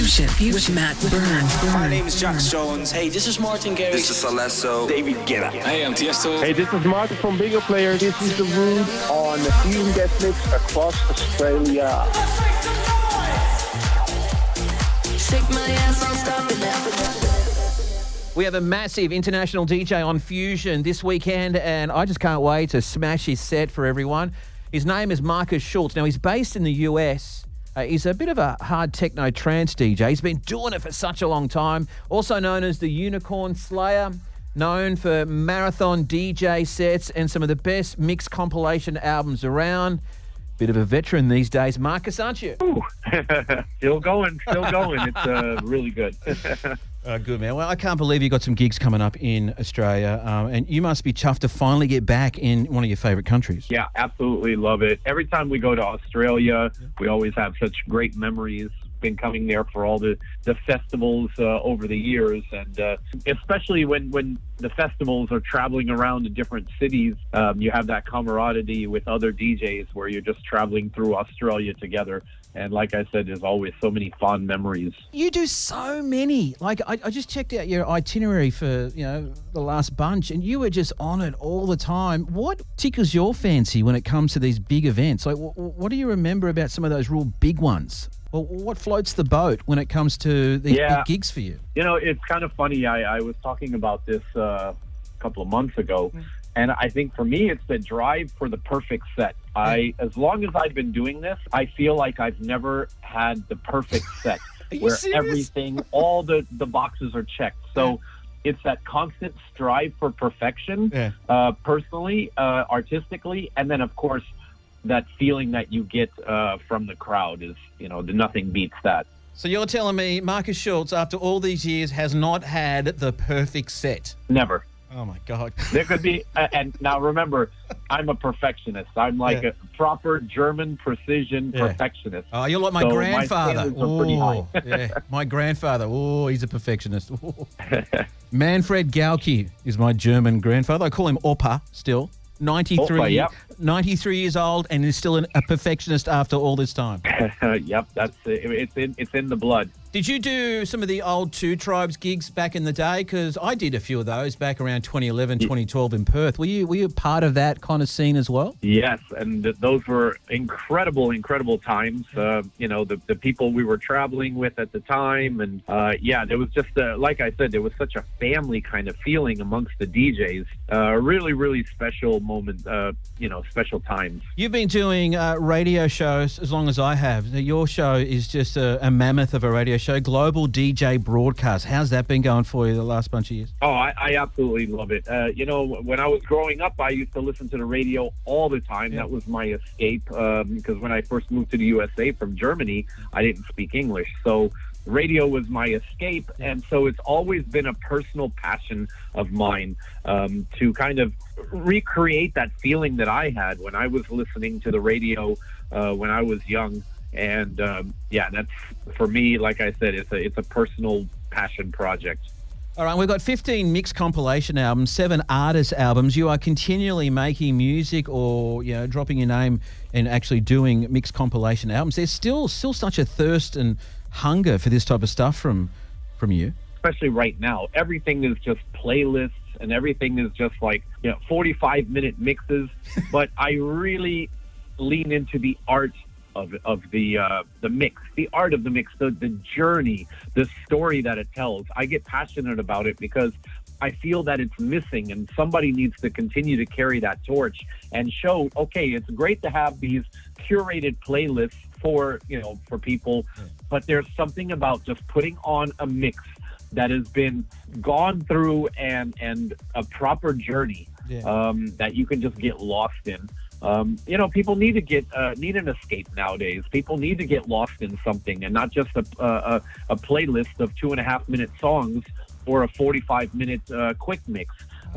Fusion with Matt Byrne. My name is Jax Jones. Hey, this is Martin Garrix. This is Alesso. David Guetta. Hey, I'm Tiesto. Hey, this is Martin from Bigger Player. This is The Root on the Fusion Guest Mix across Australia. Shake my ass, I'll stop it now. We have a massive international DJ on Fusion this weekend, and I just can't wait to smash his set for everyone. His name is Markus Schulz. Now, he's based in the US. He's a bit of a hard techno trance DJ. He's been doing it for such a long time. Also known as the Unicorn Slayer, known for marathon DJ sets and some of the best mixed compilation albums around. Bit of a veteran these days, Markus, aren't you? Still going. It's really good. Good, man. Well, I can't believe you got some gigs coming up in Australia, and you must be chuffed to finally get back in one of your favourite countries. Yeah, absolutely love it. Every time we go to Australia, we always have such great memories. Been coming there for all the festivals over the years, and especially when the festivals are traveling around to different cities, you have that camaraderie with other DJs where you're just traveling through Australia together. And like I said, there's always so many fond memories. You do so many. Like, I just checked out your itinerary for, the last bunch, and you were just on it all the time. What tickles your fancy when it comes to these big events? Like, what do you remember about some of those real big ones? Well, what floats the boat when it comes to these big gigs for you? It's kind of funny. I was talking about this a couple of months ago. And I think for me, it's the drive for the perfect set. As long as I've been doing this, I feel like I've never had the perfect set where everything, all the boxes are checked. So it's that constant strive for perfection, personally, artistically, and then of course that feeling that you get from the crowd is, nothing beats that. So you're telling me Markus Schulz, after all these years, has not had the perfect set? Never. Oh, my God. There could be, and now remember, I'm a perfectionist. I'm like a proper German precision perfectionist. Oh, you're like my grandfather. My standards are pretty high. My grandfather. Oh, he's a perfectionist. Manfred Gauki is my German grandfather. I call him Opa still. 93 years old, and is still a perfectionist after all this time. Yep, it's in the blood. Did you do some of the old Two Tribes gigs back in the day? Because I did a few of those back around 2011, 2012 in Perth. Were you part of that kind of scene as well? Yes, and those were incredible times. The people we were traveling with at the time, and there was just like I said, there was such a family kind of feeling amongst the DJs. Really, really special moment. Special times. You've been doing radio shows as long as I have. Your show is just a mammoth of a radio show, Global DJ Broadcast. How's that been going for you the last bunch of years? Oh, I absolutely love it. When I was growing up, I used to listen to the radio all the time. That was my escape, because when I first moved to the USA from Germany, I didn't speak English. So radio was my escape, and so it's always been a personal passion of mine to kind of recreate that feeling that I had when I was listening to the radio when I was young. And that's, for me, like I said, it's a personal passion project. All right, we've got 15 mixed compilation albums, 7 artist albums. You are continually making music or dropping your name and actually doing mixed compilation albums. There's still such a thirst and hunger for this type of stuff from you. Especially right now, everything is just playlists and everything is just like 45-minute mixes. But I really lean into the art of the mix, the art of the mix, the journey, the story that it tells. I get passionate about it because I feel that it's missing, and somebody needs to continue to carry that torch and show, okay, it's great to have these curated playlists for people, but there's something about just putting on a mix that has been gone through and a proper journey that you can just get lost in. People need to get need an escape nowadays. People need to get lost in something, and not just a playlist of 2.5-minute songs or a 45-minute quick mix.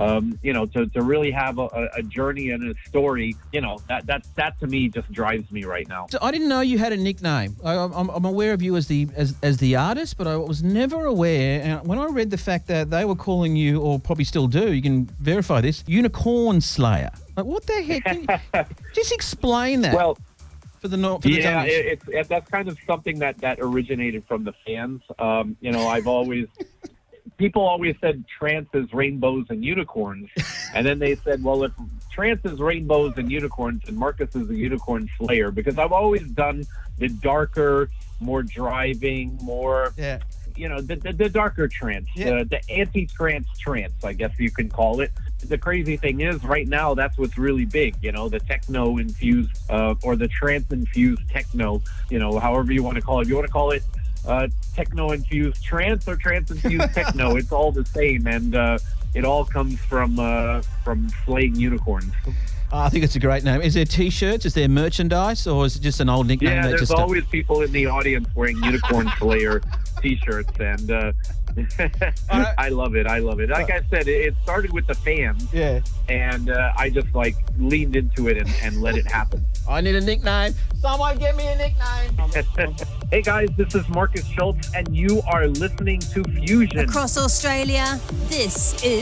To really have a journey and a story, that to me just drives me right now. So I didn't know you had a nickname. I'm aware of you as the artist, but I was never aware. And when I read the fact that they were calling you, or probably still do, you can verify this, Unicorn Slayer. Like, what the heck? Just explain that. Well, for the dummies? That's kind of something that originated from the fans. I've always people always said trance is rainbows and unicorns, and then they said, well, if trance is rainbows and unicorns, and Marcus is a unicorn slayer, because I've always done the darker, more driving, more. Yeah. The darker trance, the anti-trance trance, I guess you can call it. The crazy thing is, right now, that's what's really big, the techno-infused, or the trance-infused techno, however you want to call it. You want to call it techno-infused trance or trance-infused techno, it's all the same, and it all comes from slaying unicorns. I think it's a great name. Is there T-shirts? Is there merchandise? Or is it just an old nickname? Yeah, there's always people in the audience wearing Unicorn Slayer T-shirts, and I love it. Like I said, it started with the fans, and I just leaned into it and let it happen. I need a nickname. Someone give me a nickname. Hey guys, this is Marcus Schultz, and you are listening to Fusion. Across Australia, this is